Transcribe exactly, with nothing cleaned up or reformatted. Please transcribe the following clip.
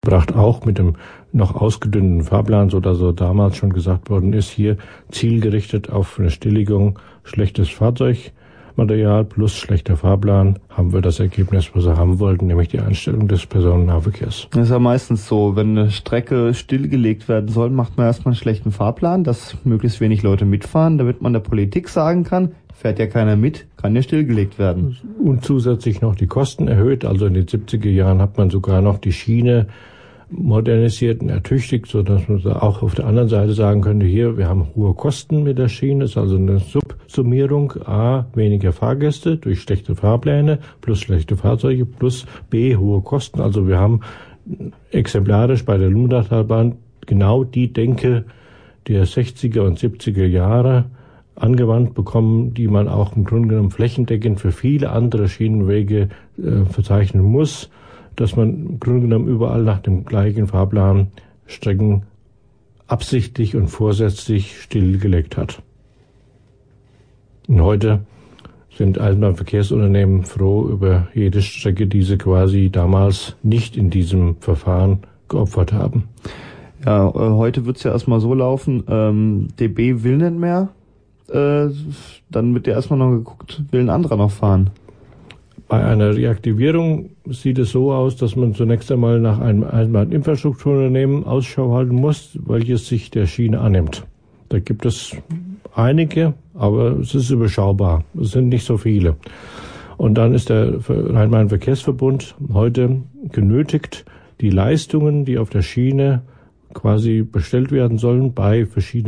gebracht, auch mit dem noch ausgedünnten Fahrplan, so dass so damals schon gesagt worden ist, hier zielgerichtet auf eine Stilllegung schlechtes Fahrzeugmaterial plus schlechter Fahrplan haben wir das Ergebnis, was wir haben wollten, nämlich die Einstellung des Personennahverkehrs. Das ist ja meistens so, wenn eine Strecke stillgelegt werden soll, macht man erstmal einen schlechten Fahrplan, dass möglichst wenig Leute mitfahren, damit man der Politik sagen kann, fährt ja keiner mit, kann ja stillgelegt werden. Und zusätzlich noch die Kosten erhöht, also in den siebziger Jahren hat man sogar noch die Schiene modernisiert und ertüchtigt, sodass man auch auf der anderen Seite sagen könnte, hier, wir haben hohe Kosten mit der Schiene, das ist also eine Subsummierung, a, weniger Fahrgäste durch schlechte Fahrpläne, plus schlechte Fahrzeuge, plus b, hohe Kosten. Also wir haben exemplarisch bei der Ludendachtalbahn genau die Denke der sechziger und siebziger Jahre angewandt bekommen, die man auch im Grunde genommen flächendeckend für viele andere Schienenwege äh, verzeichnen muss, dass man im Grunde genommen überall nach dem gleichen Fahrplan Strecken absichtlich und vorsätzlich stillgelegt hat. Und heute sind Eisenbahnverkehrsunternehmen froh über jede Strecke, die sie quasi damals nicht in diesem Verfahren geopfert haben. Ja, äh, heute wird's ja erstmal so laufen, ähm, D B will nicht mehr, äh, dann wird ja erstmal noch geguckt, will ein anderer noch fahren. Bei einer Reaktivierung sieht es so aus, dass man zunächst einmal nach einem Eisenbahninfrastrukturunternehmen Ausschau halten muss, welches sich der Schiene annimmt. Da gibt es einige, aber es ist überschaubar. Es sind nicht so viele. Und dann ist der Rhein-Main-Verkehrsverbund heute genötigt, die Leistungen, die auf der Schiene quasi bestellt werden sollen, bei verschiedenen